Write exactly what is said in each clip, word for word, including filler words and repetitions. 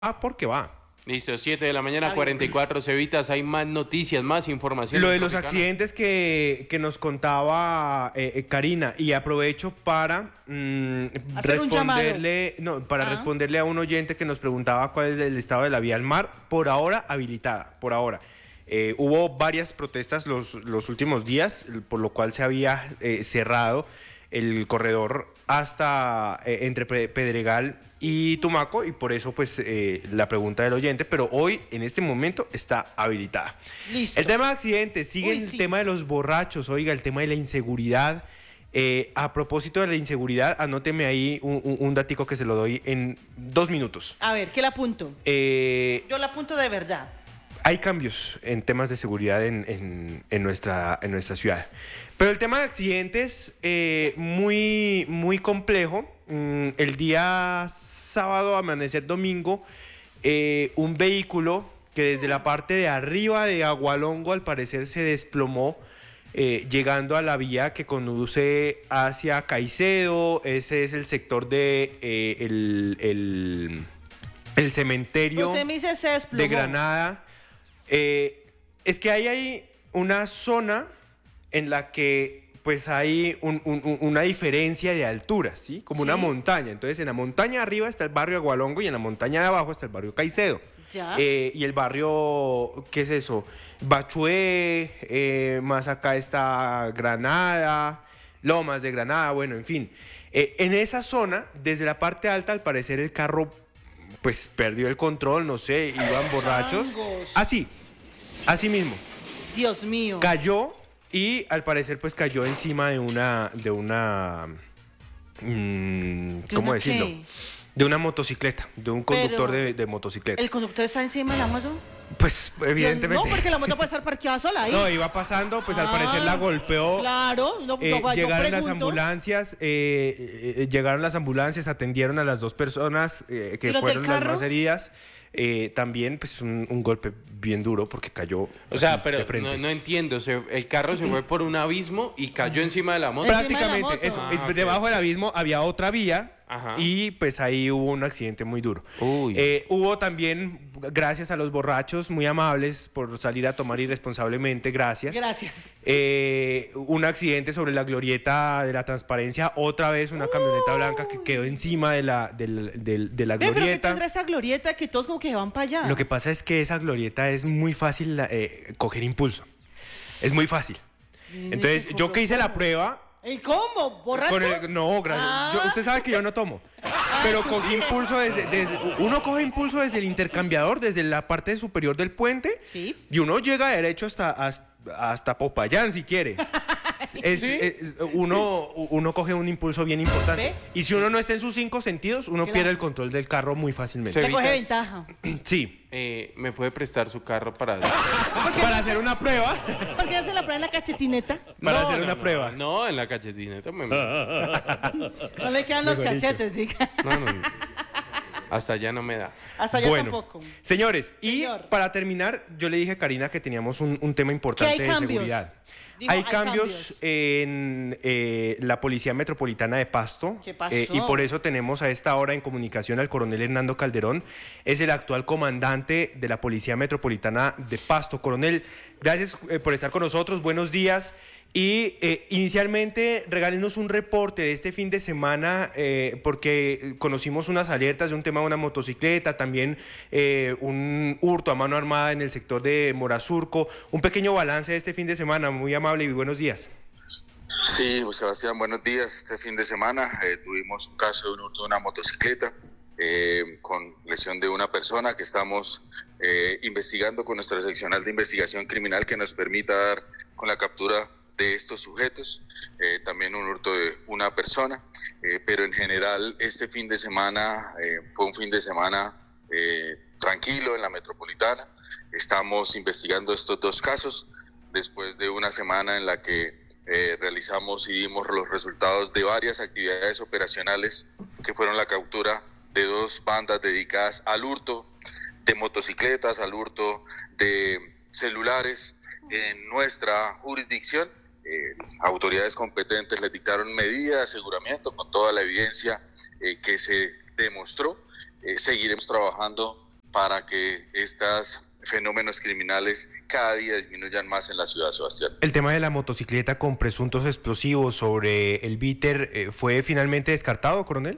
Ah, porque va. Listo, siete de la mañana, cuarenta y cuatro, Cevitas, hay más noticias, más información. Lo de los accidentes que, que nos contaba eh, eh, Karina, y aprovecho para mm, Hacer un responderle, no, para Ah. responderle a un oyente que nos preguntaba cuál es el estado de la vía al mar, por ahora habilitada, por ahora. Eh, hubo varias protestas los, los últimos días, por lo cual se había eh, cerrado el corredor hasta eh, entre Pedregal y Tumaco, y por eso pues eh, la pregunta del oyente, pero hoy en este momento está habilitada. Listo. El tema de accidentes, sigue Uy, el sí. tema de los borrachos, oiga, el tema de la inseguridad. Eh, a propósito de la inseguridad, anóteme ahí un, un, un datico que se lo doy en dos minutos. A ver, ¿qué la apunto? Eh, Yo la apunto de verdad. hay cambios en temas de seguridad en, en, en nuestra, en nuestra ciudad. Pero el tema de accidentes, eh, muy, muy complejo. Mm, el día sábado, amanecer domingo, eh, un vehículo que desde la parte de arriba de Agualongo al parecer se desplomó, eh, llegando a la vía que conduce hacia Caicedo. Ese es el sector de eh, el, el, el cementerio Usted me dice se desplomó. de Granada. Eh, es que ahí hay una zona en la que pues hay un, un, una diferencia de altura, ¿sí? Como Sí. una montaña. Entonces en la montaña de arriba está el barrio Agualongo y en la montaña de abajo está el barrio Caicedo. Ya. Eh, y el barrio, ¿qué es eso? Bachué, eh, más acá está Granada, Lomas de Granada, bueno, en fin. Eh, en esa zona, desde la parte alta, al parecer el carro pues perdió el control, no sé, iban borrachos. Changos. Así, así mismo. Dios mío. Cayó y al parecer pues cayó encima de una, de una, mm, ¿De ¿cómo una decirlo? qué? De una motocicleta, de un conductor Pero- de, de motocicleta. ¿El conductor está encima de la moto? Pues evidentemente. No, porque la moto puede estar parqueada sola ahí. No, iba pasando, pues al Ah, parecer la golpeó. Claro, no, Eh, no, yo llegaron las pregunto. ambulancias, eh, eh, eh, llegaron las ambulancias, atendieron a las dos personas eh, que ¿Y los del fueron las carro? más heridas. Eh, también, pues, un, un golpe bien duro porque cayó. O sea, así, pero de frente. no, no entiendo, se- el carro se fue por un abismo y cayó encima de la moto. Encima de la Prácticamente, moto. eso. Ah, eh, ok, debajo ok. del abismo había otra vía. Ajá. Y pues ahí hubo un accidente muy duro. Uy. Eh, hubo también, gracias a los borrachos, muy amables por salir a tomar irresponsablemente, gracias. Gracias. Eh, un accidente sobre la glorieta de la transparencia, otra vez una camioneta blanca que quedó encima de la, del- del- de la Ve, pero ¿qué glorieta. tendrá esa glorieta que todos como que van para allá? Lo que pasa es que esa glorieta es muy fácil eh, coger impulso. Es muy fácil. Entonces, yo que hice la prueba. ¿Y cómo? ¿Borracho? Con el- no, gracias. Ah. Yo- usted sabe que yo no tomo. Pero cogí impulso desde, desde- Uno coge impulso desde el intercambiador, desde la parte superior del puente. Sí. Y uno llega derecho hasta, hasta, hasta Popayán, si quiere. Es- es- uno, uno coge un impulso bien importante. ¿Ve? Y si uno no está en sus cinco sentidos, uno Claro. pierde el control del carro muy fácilmente. Se- Te coge Cevitas. ventaja. Sí. Eh, ¿Me puede prestar su carro para, Para hacer una prueba. ¿Por qué hace la prueba en la cachetineta? Para No, hacer no, una no, prueba. No, en la cachetineta. me- No le quedan los Mejor dicho. cachetes, diga. No, no, no. Hasta allá no me da. Hasta allá Bueno, tampoco. señores, y Señor. para terminar, yo le dije a Karina que teníamos un, un tema importante Que hay de cambios. seguridad. Dijo, hay, hay cambios, cambios. en eh, la Policía Metropolitana de Pasto. ¿Qué pasó? eh, y por eso tenemos a esta hora en comunicación al coronel Hernando Calderón. Es el actual comandante de la Policía Metropolitana de Pasto. Coronel, gracias eh, por estar con nosotros. Buenos días. Y eh, inicialmente regálenos un reporte de este fin de semana, eh, porque conocimos unas alertas de un tema de una motocicleta, también eh, un hurto a mano armada en el sector de Morazurco. Un pequeño balance de este fin de semana, muy amable y buenos días. Sí, José Sebastián, buenos días. Este fin de semana eh, tuvimos un caso de un hurto de una motocicleta eh, con lesión de una persona que estamos eh, investigando con nuestra seccional de investigación criminal que nos permita dar con la captura de estos sujetos, eh, también un hurto de una persona, eh, pero en general este fin de semana eh, fue un fin de semana eh, tranquilo en la metropolitana. Estamos investigando estos dos casos después de una semana en la que eh, realizamos y dimos los resultados de varias actividades operacionales que fueron la captura de dos bandas dedicadas al hurto de motocicletas, al hurto de celulares en nuestra jurisdicción. Eh, autoridades competentes les dictaron medidas de aseguramiento con toda la evidencia eh, que se demostró. Eh, seguiremos trabajando para que estos fenómenos criminales cada día disminuyan más en la ciudad, Sebastián. El tema de la motocicleta con presuntos explosivos sobre el Bitter, eh, ¿fue finalmente descartado, coronel?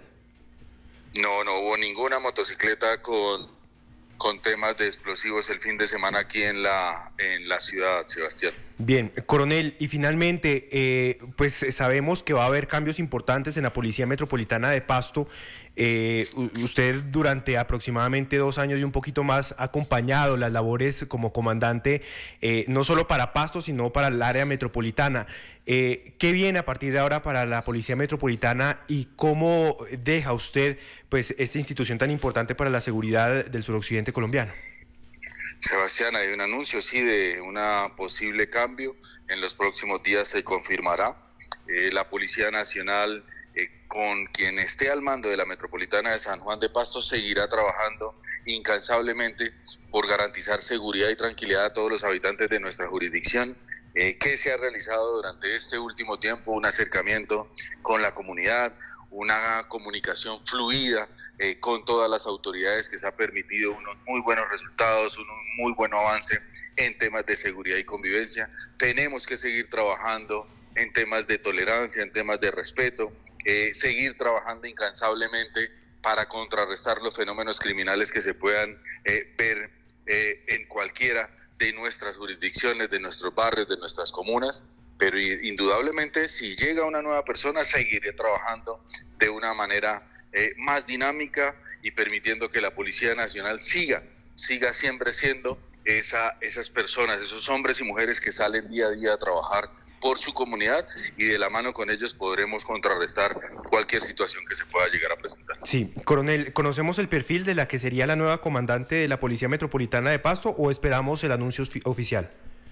No, no hubo ninguna motocicleta con, con temas de explosivos el fin de semana aquí en la, en la ciudad, Sebastián. Bien, coronel, y finalmente, eh, pues sabemos que va a haber cambios importantes en la Policía Metropolitana de Pasto. Eh, usted durante aproximadamente dos años y un poquito más ha acompañado las labores como comandante, eh, no solo para Pasto, sino para el área metropolitana. Eh, ¿Qué viene a partir de ahora para la Policía Metropolitana y cómo deja usted pues esta institución tan importante para la seguridad del suroccidente colombiano? Sebastián, hay un anuncio, sí, de un posible cambio. En los próximos días se confirmará. Eh, la Policía Nacional, eh, con quien esté al mando de la Metropolitana de San Juan de Pasto, seguirá trabajando incansablemente por garantizar seguridad y tranquilidad a todos los habitantes de nuestra jurisdicción. Eh, ¿Qué se ha realizado durante este último tiempo? Un acercamiento con la comunidad, una comunicación fluida eh, con todas las autoridades que se ha permitido unos muy buenos resultados, un muy buen avance en temas de seguridad y convivencia. Tenemos que seguir trabajando en temas de tolerancia, en temas de respeto, eh, seguir trabajando incansablemente para contrarrestar los fenómenos criminales que se puedan eh, ver eh, en cualquiera de nuestras jurisdicciones, de nuestros barrios, de nuestras comunas. Pero indudablemente si llega una nueva persona seguiré trabajando de una manera eh, más dinámica y permitiendo que la Policía Nacional siga, siga siempre siendo esa, esas personas, esos hombres y mujeres que salen día a día a trabajar por su comunidad, y de la mano con ellos podremos contrarrestar cualquier situación que se pueda llegar a presentar. Sí, coronel, ¿conocemos el perfil de la que sería la nueva comandante de la Policía Metropolitana de Pasto o esperamos el anuncio oficial?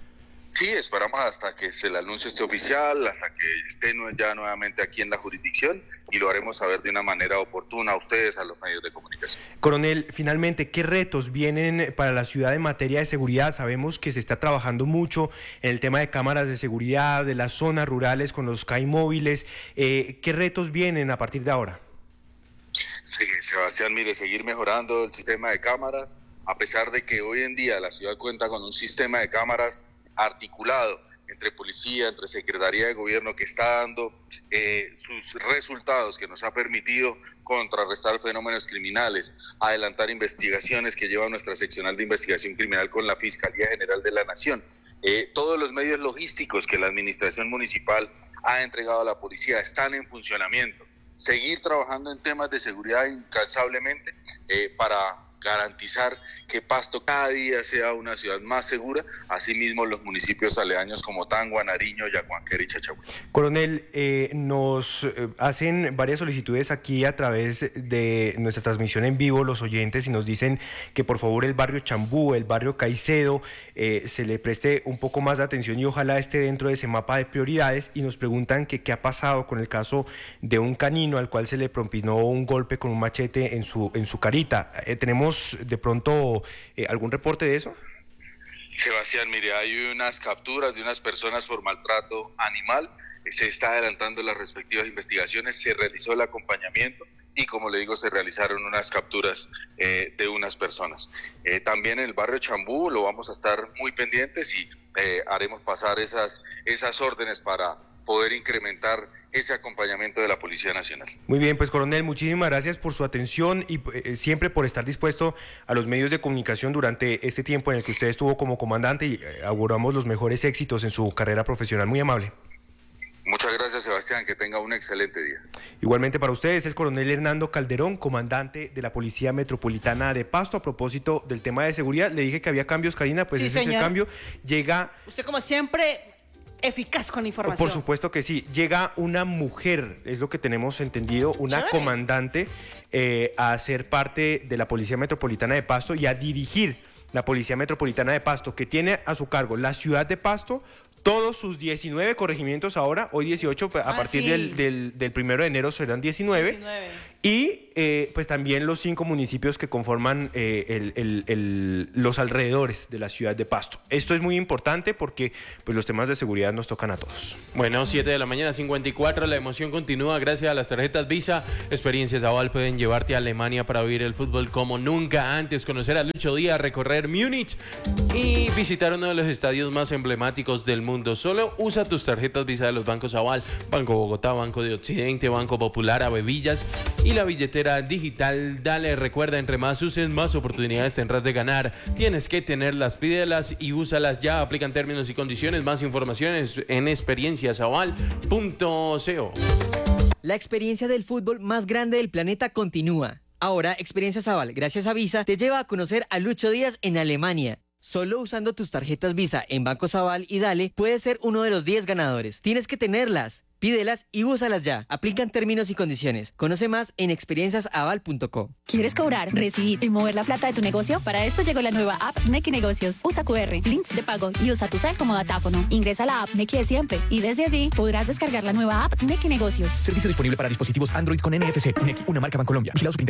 Sí, esperamos hasta que se el anuncio esté oficial, hasta que esté ya nuevamente aquí en la jurisdicción, y lo haremos saber de una manera oportuna a ustedes, a los medios de comunicación. Coronel, finalmente, ¿qué retos vienen para la ciudad en materia de seguridad? Sabemos que se está trabajando mucho en el tema de cámaras de seguridad, de las zonas rurales con los C A I móviles. Eh, ¿Qué retos vienen a partir de ahora? Sí, Sebastián, mire, seguir mejorando el sistema de cámaras, a pesar de que hoy en día la ciudad cuenta con un sistema de cámaras articulado entre policía, entre Secretaría de Gobierno, que está dando eh, sus resultados, que nos ha permitido contrarrestar fenómenos criminales, adelantar investigaciones que lleva nuestra seccional de investigación criminal con la Fiscalía General de la Nación. Eh, todos los medios logísticos que la administración municipal ha entregado a la policía están en funcionamiento. Seguir trabajando en temas de seguridad incansablemente eh, para garantizar que Pasto cada día sea una ciudad más segura, asimismo los municipios aledaños como Tangua, Nariño, Yaguanquera y Chachagüí. Coronel, eh, nos eh, hacen varias solicitudes aquí a través de nuestra transmisión en vivo los oyentes y nos dicen que por favor el barrio Chambú, el barrio Caicedo, eh, se le preste un poco más de atención y ojalá esté dentro de ese mapa de prioridades, y nos preguntan que qué ha pasado con el caso de un canino al cual se le propinó un golpe con un machete en su, en su carita. Eh, tenemos de pronto eh, algún reporte de eso. Sebastián, mire, hay unas capturas de unas personas por maltrato animal, se está adelantando las respectivas investigaciones, se realizó el acompañamiento y, como le digo, se realizaron unas capturas eh, de unas personas. Eh, también en el barrio Chambú lo vamos a estar muy pendientes y eh, haremos pasar esas, esas órdenes para poder incrementar ese acompañamiento de la Policía Nacional. Muy bien, pues coronel, muchísimas gracias por su atención y eh, siempre por estar dispuesto a los medios de comunicación durante este tiempo en el que usted estuvo como comandante, y eh, auguramos los mejores éxitos en su carrera profesional. Muy amable. Muchas gracias, Sebastián, que tenga un excelente día. Igualmente para ustedes, el coronel Hernando Calderón, comandante de la Policía Metropolitana de Pasto. A propósito del tema de seguridad, le dije que había cambios, Karina, pues Sí, ese señor. es el cambio. Llega... Usted, como siempre, eficaz con la información. Por supuesto que sí. Llega una mujer, es lo que tenemos entendido, una Chévere. comandante eh, a ser parte de la Policía Metropolitana de Pasto y a dirigir la Policía Metropolitana de Pasto, que tiene a su cargo la ciudad de Pasto, todos sus diecinueve corregimientos ahora, hoy dieciocho, a Ah, partir sí. del, del, del primero de enero serán diecinueve. diecinueve. Y eh, pues también los cinco municipios que conforman eh, el, el, el, los alrededores de la ciudad de Pasto. Esto es muy importante porque pues, los temas de seguridad nos tocan a todos. Bueno, siete de la mañana, cincuenta y cuatro. La emoción continúa gracias a las tarjetas Visa. Experiencias Aval pueden llevarte a Alemania para vivir el fútbol como nunca antes. Conocer a Lucho Díaz, recorrer Múnich y visitar uno de los estadios más emblemáticos del mundo. Solo usa tus tarjetas Visa de los bancos Aval. Banco Bogotá, Banco de Occidente, Banco Popular, Avevillas y la billetera digital. Dale, recuerda, entre más uses, más oportunidades tendrás de ganar. Tienes que tenerlas, pídelas y úsalas ya. Aplican términos y condiciones. Más informaciones en experiencias aval punto co. La experiencia del fútbol más grande del planeta continúa. Ahora, Experiencias Aval, gracias a Visa, te lleva a conocer a Lucho Díaz en Alemania. Solo usando tus tarjetas Visa en Bancos Aval y Dale, puedes ser uno de los diez ganadores. Tienes que tenerlas, pídelas y úsalas ya. Aplican términos y condiciones. Conoce más en experiencias aval punto co. ¿Quieres cobrar, recibir y mover la plata de tu negocio? Para esto llegó la nueva app Nequi Negocios. Usa cu erre, links de pago y usa tu cel como datáfono. Ingresa a la app Nequi de siempre y desde allí podrás descargar la nueva app Nequi Negocios. Servicio disponible para dispositivos Android con N F C. Nequi, una marca Bancolombia. Vigilado Superintendencia